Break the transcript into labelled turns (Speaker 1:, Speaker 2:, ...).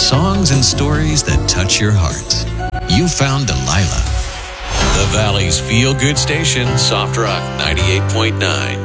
Speaker 1: songs and stories that touch your heart. You found Delilah. The Valley's feel-good station, Soft Rock 98.9.